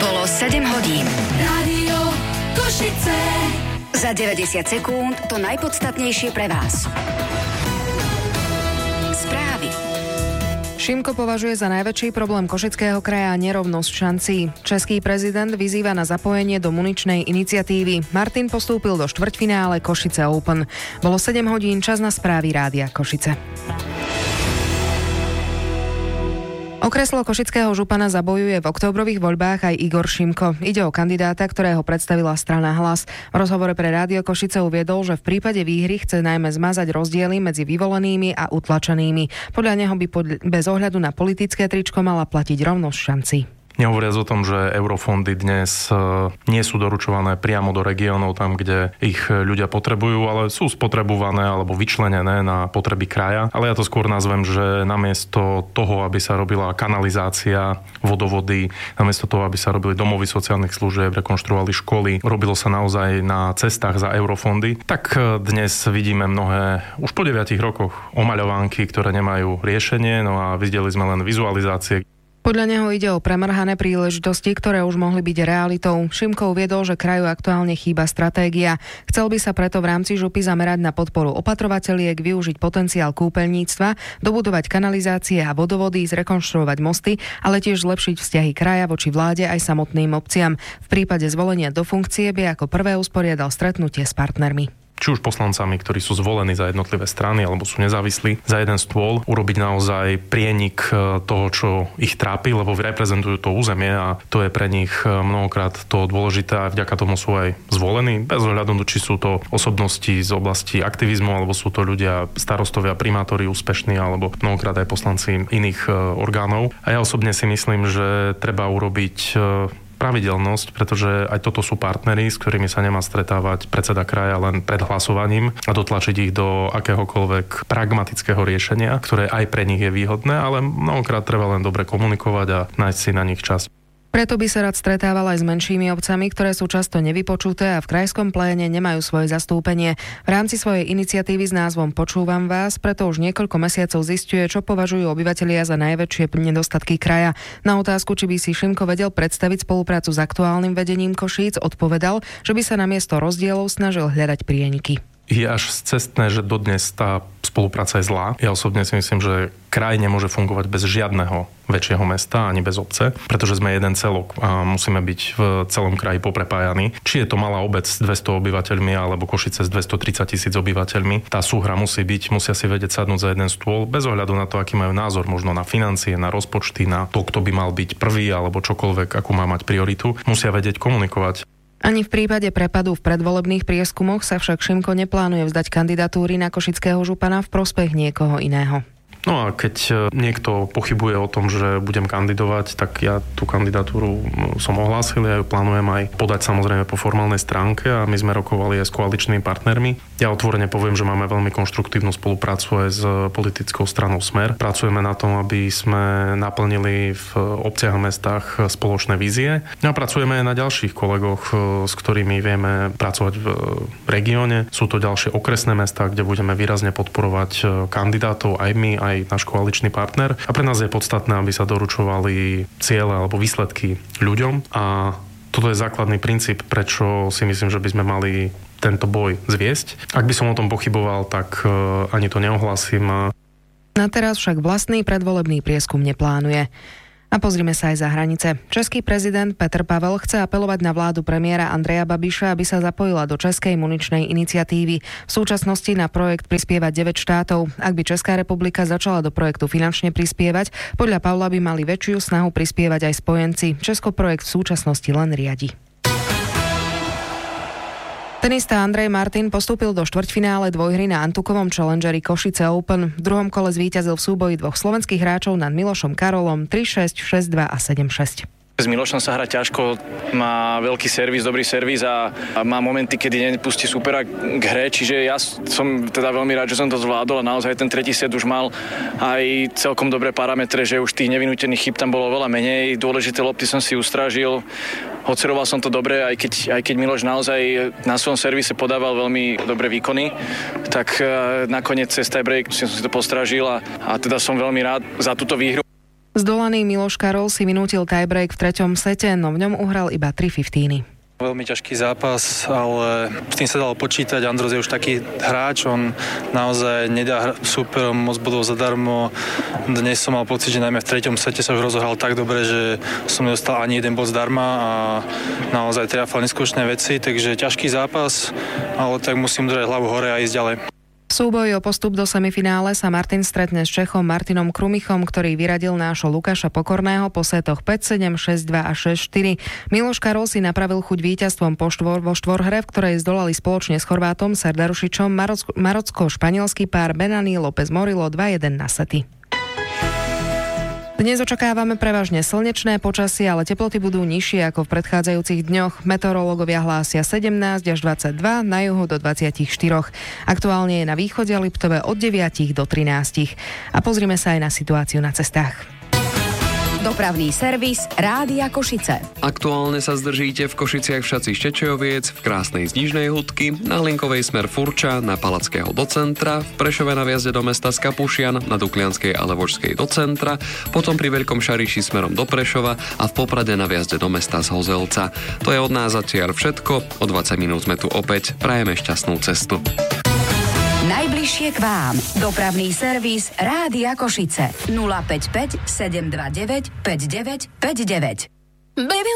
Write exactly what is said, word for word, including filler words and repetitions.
Bolo sedem hodín. Rádio Košice. Za deväťdesiat sekúnd to najpodstatnejšie pre vás. Správy. Šimko považuje za najväčší problém Košického kraja nerovnosť šancí. Český prezident vyzýva na zapojenie do muničnej iniciatívy. Martin postúpil do štvrťfinále Košice Open. Bolo sedem hodín, čas na správy Rádia Košice. O kreslo košického župana zabojuje v októbrových voľbách aj Igor Šimko. Ide o kandidáta, ktorého predstavila strana Hlas. V rozhovore pre Rádio Košice uviedol, že v prípade výhry chce najmä zmazať rozdiely medzi vyvolenými a utlačenými. Podľa neho by pod, bez ohľadu na politické tričko mala platiť rovnosť šancí. Nehovoriac o tom, že eurofondy dnes nie sú doručované priamo do regiónov, tam, kde ich ľudia potrebujú, ale sú spotrebované alebo vyčlenené na potreby kraja. Ale ja to skôr nazvem, že namiesto toho, aby sa robila kanalizácia, vodovody, namiesto toho, aby sa robili domovy sociálnych služieb, rekonštruovali školy, robilo sa naozaj na cestách za eurofondy, tak dnes vidíme mnohé, už po deviatich rokoch, omaľovánky, ktoré nemajú riešenie, no a videli sme len vizualizácie. Podľa neho ide o premrhané príležitosti, ktoré už mohli byť realitou. Šimko uviedol, že kraju aktuálne chýba stratégia. Chcel by sa preto v rámci župy zamerať na podporu opatrovateliek, využiť potenciál kúpeľníctva, dobudovať kanalizácie a vodovody, zrekonštruovať mosty, ale tiež zlepšiť vzťahy kraja voči vláde aj samotným obciam. V prípade zvolenia do funkcie by ako prvé usporiadal stretnutie s partnermi. Či už poslancami, ktorí sú zvolení za jednotlivé strany alebo sú nezávislí, za jeden stôl, urobiť naozaj prienik toho, čo ich trápi, lebo reprezentujú to územie a to je pre nich mnohokrát to dôležité a vďaka tomu sú aj zvolení, bez ohľadu, či sú to osobnosti z oblasti aktivizmu, alebo sú to ľudia, starostovia, primátori úspešní, alebo mnohokrát aj poslanci iných orgánov. A ja osobne si myslím, že treba urobiť pravidelnosť, pretože aj toto sú partneri, s ktorými sa nemá stretávať predseda kraja len pred hlasovaním a dotlačiť ich do akéhokoľvek pragmatického riešenia, ktoré aj pre nich je výhodné, ale mnohokrát treba len dobre komunikovať a nájsť si na nich čas. Preto by sa rád stretával aj s menšími obcami, ktoré sú často nevypočuté a v krajskom pléne nemajú svoje zastúpenie. V rámci svojej iniciatívy s názvom Počúvam vás preto už niekoľko mesiacov zisťuje, čo považujú obyvatelia za najväčšie nedostatky kraja. Na otázku, či by si Šimko vedel predstaviť spoluprácu s aktuálnym vedením Košíc, odpovedal, že by sa namiesto rozdielov snažil hľadať prieniky. Je až cestné, že dodnes tá spolupráca je zlá. Ja osobne si myslím, že kraj nemôže fungovať bez žiadneho väčšieho mesta, ani bez obce, pretože sme jeden celok a musíme byť v celom kraji poprepájaní. Či je to malá obec s dvesto obyvateľmi alebo Košice s dvestotridsať tisíc obyvateľmi, tá súhra musí byť, musia si vedieť sadnúť za jeden stôl, bez ohľadu na to, aký majú názor, možno na financie, na rozpočty, na to, kto by mal byť prvý alebo čokoľvek, akú má mať prioritu, musia vedieť komunikovať. Ani v prípade prepadu v predvolebných prieskumoch sa však Šimko neplánuje vzdať kandidatúry na košického župana v prospech niekoho iného. No a keď niekto pochybuje o tom, že budem kandidovať, tak ja tú kandidatúru som ohlásil, ja ju plánujem aj podať samozrejme po formálnej stránke a my sme rokovali aj s koaličnými partnermi. Ja otvorene poviem, že máme veľmi konštruktívnu spoluprácu aj s politickou stranou Smer. Pracujeme na tom, aby sme naplnili v obciach a mestách spoločné vízie. A pracujeme aj na ďalších kolegoch, s ktorými vieme pracovať v regióne. Sú to ďalšie okresné mestá, kde budeme výrazne podporovať kandidátov, aj my, aj náš koaličný partner. A pre nás je podstatné, aby sa doručovali ciele alebo výsledky ľuďom. A toto je základný princíp, prečo si myslím, že by sme mali tento boj zviesť. Ak by som o tom pochyboval, tak ani to neohlasím. Na teraz však vlastný predvolebný prieskum neplánuje. A pozrime sa aj za hranice. Český prezident Petr Pavel chce apelovať na vládu premiéra Andreja Babiša, aby sa zapojila do českej muničnej iniciatívy. V súčasnosti na projekt prispieva deväť štátov. Ak by Česká republika začala do projektu finančne prispievať, podľa Pavla by mali väčšiu snahu prispievať aj spojenci. Česko projekt v súčasnosti len riadi. Tenista Andrej Martin postúpil do štvrťfinále dvojhry na Antukovom Challengeri Košice Open. V druhom kole zvíťazil v súboji dvoch slovenských hráčov nad Milošom Karolom tri šesť, šesť dva a sedem šesť. S Milošom sa hrá ťažko, má veľký servis, dobrý servis a, a má momenty, kedy nepustí supera k hre, čiže ja som teda veľmi rád, že som to zvládol a naozaj ten tretí set už mal aj celkom dobré parametre, že už tých nevinútených chyb tam bolo veľa menej, dôležité lopty som si ustrážil, oceroval som to dobre, aj keď, aj keď Miloš naozaj na svojom servise podával veľmi dobré výkony, tak nakoniec cez tie break som si to postrážil a, a teda som veľmi rád za túto výhru. Zdolaný Miloš Karol si vynútil tiebreak v treťom sete, no v ňom uhral iba tri fiftíny. Veľmi ťažký zápas, ale s tým sa dalo počítať. Andros je už taký hráč, on naozaj nedá súperom moc bodov zadarmo. Dnes som mal pocit, že najmä v treťom sete sa už rozohral tak dobre, že som nedostal ani jeden bod zdarma a naozaj triafal neskutočné veci, takže ťažký zápas, ale tak musím držať hlavu hore a ísť ďalej. V súboji o postup do semifinále sa Martin stretne s Čechom Martinom Krumichom, ktorý vyradil nášho Lukáša Pokorného po setoch päť sedem, šesť dva a šesť štyri. Miloš Karol si napravil chuť víťazstvom po štvor, vo štvorhre, v ktorej zdolali spoločne s Chorvátom Serdarušičom marocko-španielský pár Benani López Morilo dva jeden na sety. Dnes očakávame prevažne slnečné počasie, ale teploty budú nižšie ako v predchádzajúcich dňoch. Meteorológovia hlásia sedemnásť až dvadsaťdva, na juhu do dvadsaťštyri. Aktuálne je na východe Liptove od deväť do trinásť. A pozrime sa aj na situáciu na cestách. Dopravný servis Rádia Košice. Aktuálne sa zdržíte v Košiciach v šaci Štečejoviec, v Krásnej Znižnej Hudky, na Hlinkovej smer Furča, na Palackého do centra, v Prešove na vjazde do mesta z Kapušian, na Duklianskej a Levočskej do centra, potom pri Veľkom Šariši smerom do Prešova a v Poprade na vjazde do mesta z Hozelca. To je od nás zatiaľ všetko, o dvadsať minút sme tu opäť, prajeme šťastnú cestu. Najbližšie k vám. Dopravný servis Rádia Košice. nula päť päť, sedem dva deväť, päť deväť päť deväť. Baby